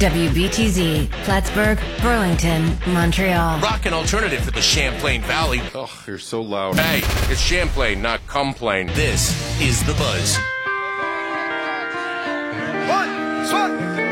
WBTZ, Plattsburgh, Burlington, Montreal. Rockin' alternative for the Champlain Valley. Oh, you're so loud. Hey, it's Champlain, not Complain. This is The Buzz. One,